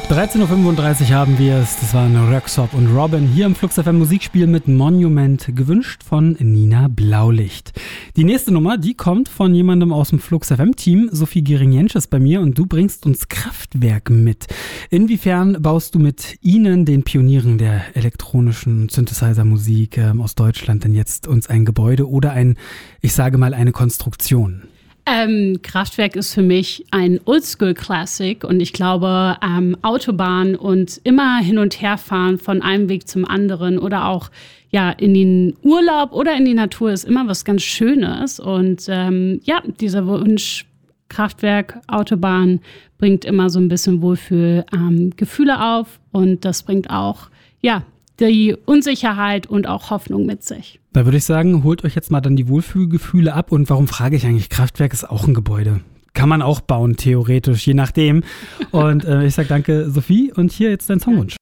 13.35 Uhr haben wir es. Das waren Röksop und Robin hier im Flux FM Musikspiel mit Monument, gewünscht von Nina Blaulicht. Die nächste Nummer, die kommt von jemandem aus dem Flux FM Team, Sophie Gering-Jentsch bei mir, und du bringst uns Kraftwerk mit. Inwiefern baust du mit ihnen, den Pionieren der elektronischen Synthesizer-Musik aus Deutschland, denn jetzt uns ein Gebäude oder ich sage mal eine Konstruktion? Kraftwerk ist für mich ein Oldschool-Classic und ich glaube, Autobahn und immer hin und her fahren von einem Weg zum anderen oder auch in den Urlaub oder in die Natur ist immer was ganz Schönes. Und dieser Wunsch Kraftwerk, Autobahn bringt immer so ein bisschen Wohlfühlgefühle auf und das bringt auch, die Unsicherheit und auch Hoffnung mit sich. Da würde ich sagen, holt euch jetzt mal dann die Wohlfühlgefühle ab. Und warum frage ich eigentlich? Kraftwerk ist auch ein Gebäude. Kann man auch bauen, theoretisch, je nachdem. Und ich sage danke, Sophie. Und hier jetzt dein Songwunsch.